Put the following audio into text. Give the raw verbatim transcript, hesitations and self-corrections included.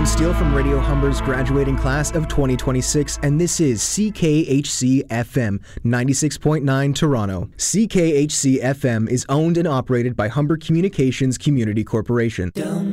Steele from Radio Humber's graduating class of twenty twenty-six, and this is C K H C F M ninety-six point nine Toronto. C K H C F M is owned and operated by Humber Communications Community Corporation.